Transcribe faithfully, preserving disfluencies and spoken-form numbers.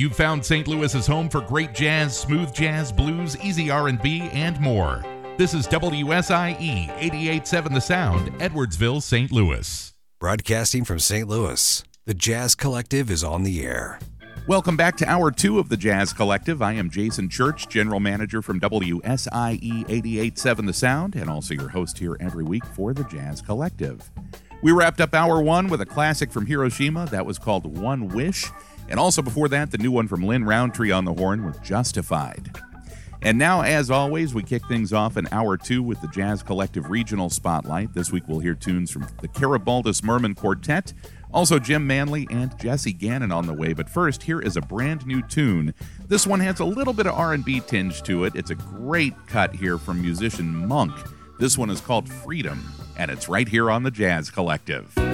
You've found Saint Louis's home for great jazz, smooth jazz, blues, easy R and B, and more. This is W S I E eighty-eight point seven The Sound, Edwardsville, Saint Louis. Broadcasting from Saint Louis, the Jazz Collective is on the air. Welcome back to Hour two of the Jazz Collective. I am Jason Church, General Manager from W S I E eighty-eight point seven The Sound, and also your host here every week for the Jazz Collective. We wrapped up Hour one with a classic from Hiroshima that was called One Wish, and also before that, the new one from Lynn Roundtree on the horn with Justified. And now, as always, we kick things off in Hour two with the Jazz Collective Regional Spotlight. This week we'll hear tunes from the Carabaldus Merman Quartet, also Jim Manley and Jesse Gannon on the way. But first, here is a brand new tune. This one has a little bit of R and B tinge to it. It's a great cut here from musician Monk. This one is called Freedom, and it's right here on the Jazz Collective.